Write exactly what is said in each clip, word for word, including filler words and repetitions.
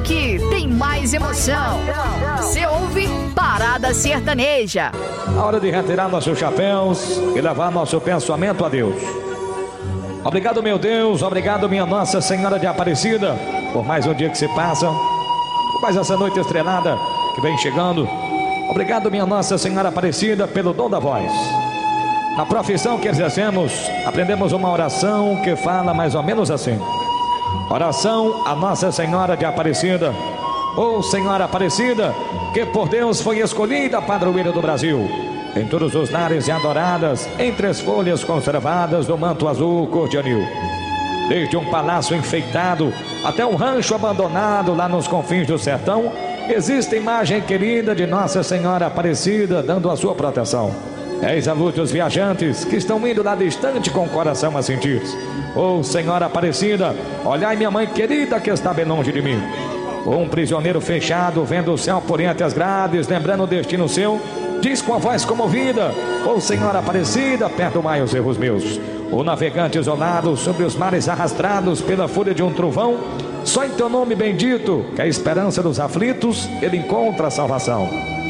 aqui tem mais emoção. Você ouve Parada Sertaneja. A hora de retirar nossos chapéus e levar nosso pensamento a Deus. Obrigado, meu Deus, obrigado, minha Nossa Senhora de Aparecida, por mais um dia que se passa, por mais essa noite estrelada que vem chegando. Obrigado, minha Nossa Senhora Aparecida, pelo dom da voz. Na profissão que exercemos, aprendemos uma oração que fala mais ou menos assim: oração a Nossa Senhora de Aparecida. Ô Senhora Aparecida, que por Deus foi escolhida padroeira do Brasil, em todos os lares e adoradas, entre as folhas conservadas do manto azul cor de anil. Desde um palácio enfeitado até um rancho abandonado lá nos confins do sertão, existe a imagem querida de Nossa Senhora Aparecida dando a sua proteção. Eis a luz dos viajantes que estão indo lá distante com o coração a sentir. Ô Senhora Aparecida, olhai minha mãe querida que está bem longe de mim. Um prisioneiro fechado, vendo o céu por entre as grades, lembrando o destino seu, diz com a voz comovida: ô Senhora Aparecida, perdoai os erros meus. O navegante isolado sobre os mares arrastrados pela fúria de um trovão, só em teu nome bendito, que é a esperança dos aflitos, ele encontra a salvação.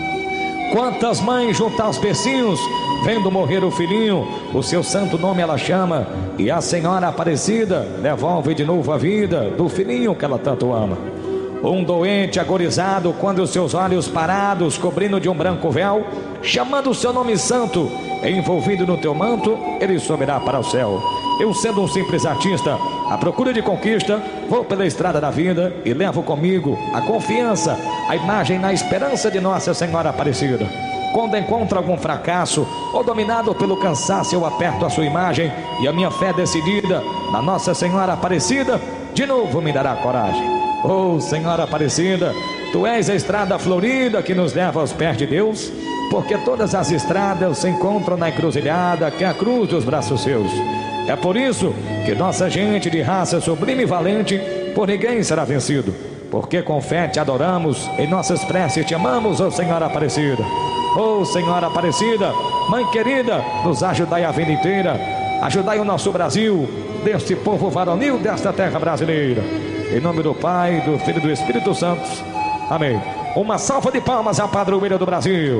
Quantas mães junto aos bercinhos, vendo morrer o filhinho, o seu santo nome ela chama, e a Senhora Aparecida devolve de novo a vida do filhinho que ela tanto ama. Um doente agorizado, quando os seus olhos parados, cobrindo de um branco véu, chamando o seu nome santo, envolvido no teu manto, ele subirá para o céu. Eu, sendo um simples artista, à procura de conquista, vou pela estrada da vida e levo comigo a confiança, a imagem na esperança de Nossa Senhora Aparecida. Quando encontro algum fracasso ou dominado pelo cansaço, eu aperto a sua imagem e a minha fé decidida na Nossa Senhora Aparecida de novo me dará coragem. Oh Senhora Aparecida, tu és a estrada florida que nos leva aos pés de Deus, porque todas as estradas se encontram na encruzilhada que é a cruz dos braços seus. É por isso que nossa gente de raça sublime e valente por ninguém será vencido, porque com fé te adoramos, em nossas preces te amamos, ó Senhora Aparecida. Ó Senhora Aparecida, Mãe querida, nos ajudai a vida inteira, ajudai o nosso Brasil, deste povo varonil, desta terra brasileira. Em nome do Pai, do Filho e do Espírito Santo. Amém. Uma salva de palmas à padroeira do Brasil.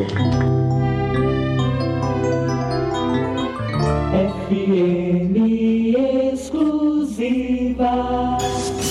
F M exclusiva.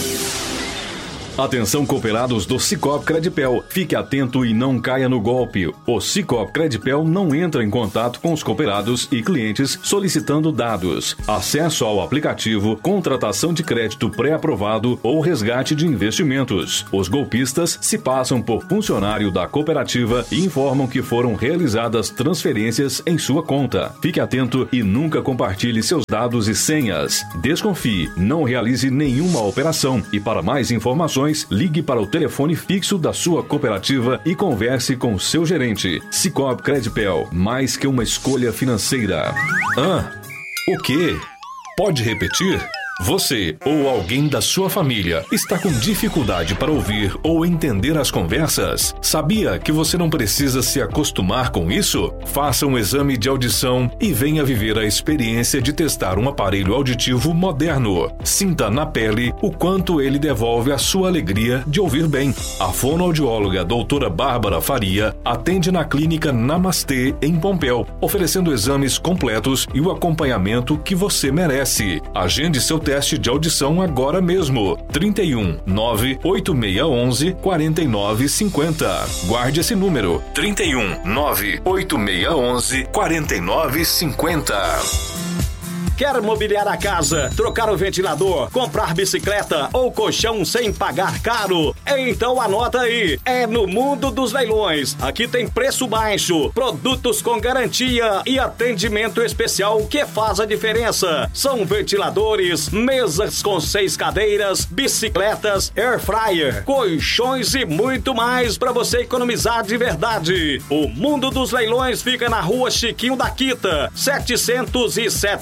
Atenção, cooperados do Sicoob Credipel. Fique atento e não caia no golpe. O Sicoob Credipel não entra em contato com os cooperados e clientes solicitando dados, acesso ao aplicativo, contratação de crédito pré-aprovado ou resgate de investimentos. Os golpistas se passam por funcionário da cooperativa e informam que foram realizadas transferências em sua conta. Fique atento e nunca compartilhe seus dados e senhas. Desconfie, não realize nenhuma operação e para mais informações ligue para o telefone fixo da sua cooperativa e converse com seu gerente. Sicoob Credipel, mais que uma escolha financeira. Ah, o quê? Pode repetir? Você ou alguém da sua família está com dificuldade para ouvir ou entender as conversas? Sabia que você não precisa se acostumar com isso? Faça um exame de audição e venha viver a experiência de testar um aparelho auditivo moderno. Sinta na pele o quanto ele devolve a sua alegria de ouvir bem. A fonoaudióloga doutora Bárbara Faria atende na clínica Namastê em Pompéu, oferecendo exames completos e o acompanhamento que você merece. Agende seu teste de audição agora mesmo. trinta e um, nove oito seis um um, quatro nove cinco zero. Guarde esse número. trinta e um, nove oito seis um um, quatro nove cinco zero. Quer mobiliar a casa, trocar o ventilador, comprar bicicleta ou colchão sem pagar caro? Então anota aí, é no Mundo dos Leilões. Aqui tem preço baixo, produtos com garantia e atendimento especial que faz a diferença. São ventiladores, mesas com seis cadeiras, bicicletas, air fryer, colchões e muito mais para você economizar de verdade. O Mundo dos Leilões fica na Rua Chiquinho da Quita, setecentos e setenta e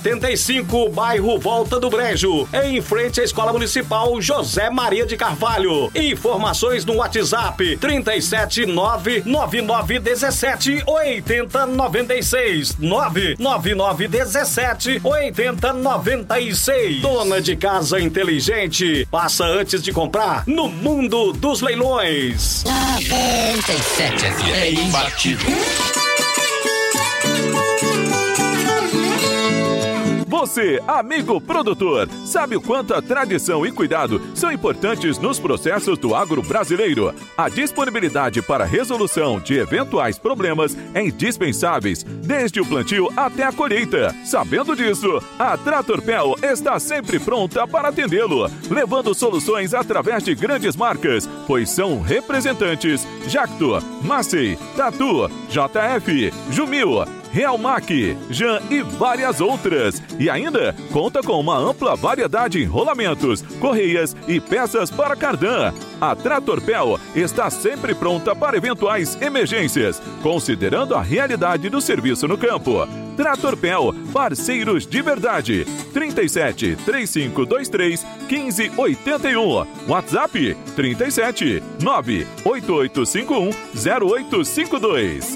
cinco, bairro Volta do Brejo, em frente à Escola Municipal José Maria de Carvalho. Informações no WhatsApp trinta e sete, nove nove nove dezessete, oitenta noventa e seis, nove nove nove dezessete, oitenta noventa e seis. Dona de casa inteligente, passa antes de comprar no mundo dos leilões. noventa e sete F M. É imbatível. Você, amigo produtor, sabe o quanto a tradição e cuidado são importantes nos processos do agro brasileiro? A disponibilidade para resolução de eventuais problemas é indispensável, desde o plantio até a colheita. Sabendo disso, a Tratorpel está sempre pronta para atendê-lo, levando soluções através de grandes marcas, pois são representantes Jacto, Massey, Tatu, J F, Jumil, Realmac, Jan e várias outras. E ainda conta com uma ampla variedade de enrolamentos, correias e peças para cardan. A Tratorpel está sempre pronta para eventuais emergências, considerando a realidade do serviço no campo. Tratorpel, parceiros de verdade. trinta e sete, três cinco dois três, quinze oitenta e um. WhatsApp trinta e sete, nove oito oito cinco um, zero oito cinco dois.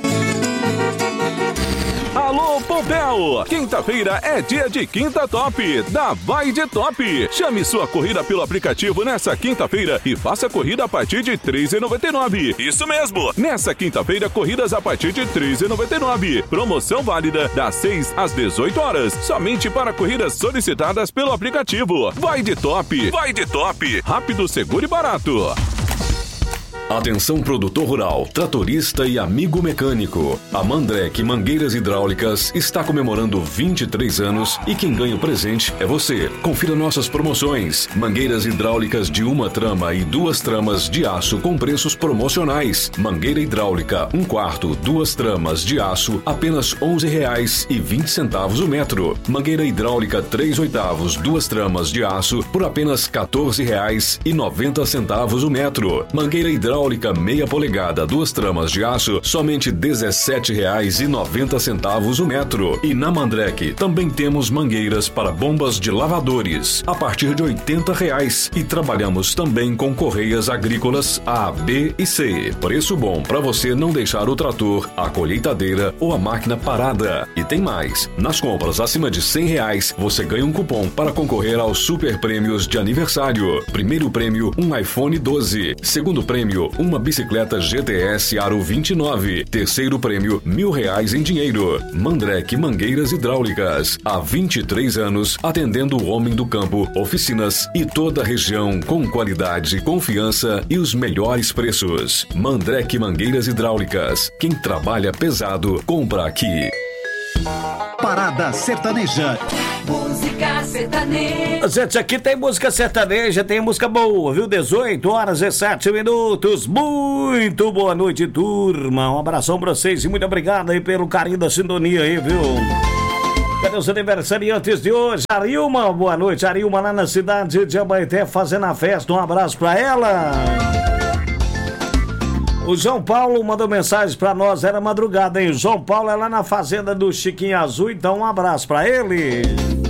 Alô, Pompeu! Quinta-feira é dia de Quinta Top, da Vai de Top. Chame sua corrida pelo aplicativo nessa quinta-feira e faça corrida a partir de três reais e noventa e nove centavos. Isso mesmo! Nessa quinta-feira, corridas a partir de três reais e noventa e nove centavos. Promoção válida das seis às dezoito horas, somente para corridas solicitadas pelo aplicativo. Vai de Top! Vai de Top! Rápido, seguro e barato. Atenção produtor rural, tratorista e amigo mecânico. A Mandrek Mangueiras Hidráulicas está comemorando vinte e três anos e quem ganha o presente é você. Confira nossas promoções. Mangueiras hidráulicas de uma trama e duas tramas de aço com preços promocionais. Mangueira hidráulica um quarto, duas tramas de aço, apenas onze reais e vinte centavos o metro. Mangueira hidráulica três oitavos, duas tramas de aço por apenas quatorze reais e noventa centavos o metro. Mangueira hidráulica Hidráulica meia polegada, duas tramas de aço, somente dezessete reais e noventa centavos o metro. E na Mandrek também temos mangueiras para bombas de lavadores a partir de oitenta reais. E trabalhamos também com correias agrícolas A, B e C. Preço bom para você não deixar o trator, a colheitadeira ou a máquina parada. E tem mais, nas compras acima de cem reais, você ganha um cupom para concorrer aos super prêmios de aniversário. Primeiro prêmio, um iPhone doze. Segundo prêmio, uma bicicleta G T S Aro vinte e nove. Terceiro prêmio, mil reais em dinheiro. Mandrek Mangueiras Hidráulicas. Há vinte e três anos, atendendo o homem do campo, oficinas e toda a região com qualidade, confiança e os melhores preços. Mandrek Mangueiras Hidráulicas. Quem trabalha pesado, compra aqui. Parada Sertaneja. Música sertaneja. Gente, aqui tem música sertaneja, tem música boa, viu? dezoito horas e sete minutos. Muito boa noite, turma. Um abração pra vocês e muito obrigado aí pelo carinho da sintonia aí, viu? Cadê os aniversariantes de hoje? Arilma, boa noite. Arilma lá na cidade de Abaeté fazendo a festa. Um abraço pra ela. O João Paulo mandou mensagem pra nós, era madrugada, hein? O João Paulo é lá na fazenda do Chiquinho Azul, então um abraço pra ele.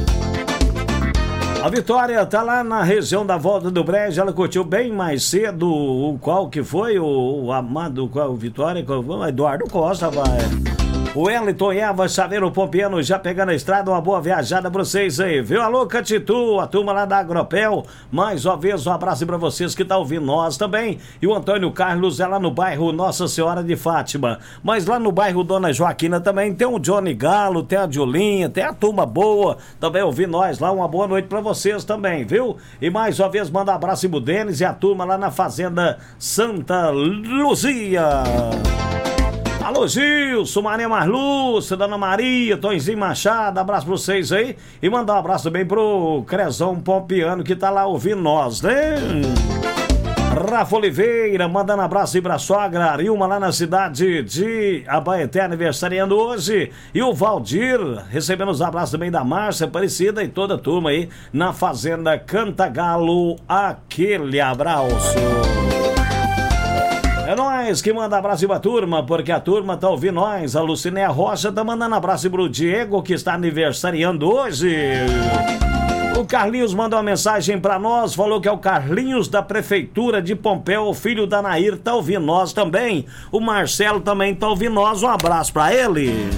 A Vitória tá lá na região da Volta do Brejo, ela curtiu bem mais cedo o qual que foi, o, o amado, qual, o Vitória, qual, o Eduardo Costa, vai. O Wellington Eva, Chaveiro Pompiano, já pegando a estrada, uma boa viajada pra vocês aí, viu? Alô, Catitu, a turma lá da Agropel, mais uma vez um abraço pra vocês que tá ouvindo nós também. E o Antônio Carlos é lá no bairro Nossa Senhora de Fátima, mas lá no bairro Dona Joaquina também tem o Johnny Galo, tem a Julinha, tem a turma boa, também ouvindo nós lá, uma boa noite pra vocês também, viu? E mais uma vez manda um abraço pro Denis e a turma lá na Fazenda Santa Luzia. Alô, Gilson, Maria Marlúcia, Dona Maria, Tonzinho Machado, abraço pra vocês aí. E mandar um abraço também pro Crezão Pompiano, que tá lá ouvindo nós, né? Rafa Oliveira, mandando abraço aí pra sogra Arilma, lá na cidade de Abaeté, aniversariando hoje. E o Valdir, recebendo os abraços também da Márcia Aparecida e toda a turma aí na Fazenda Cantagalo. Aquele abraço. É nós que manda abraço pra turma, porque a turma tá ouvindo nós. A Lucinéia Rocha tá mandando abraço pro Diego, que está aniversariando hoje. O Carlinhos mandou uma mensagem pra nós, falou que é o Carlinhos da Prefeitura de Pompéu, o filho da Nair, tá ouvindo nós também. O Marcelo também tá ouvindo nós, um abraço pra ele.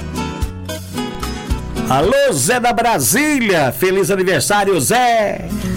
Alô, Zé da Brasília, feliz aniversário, Zé.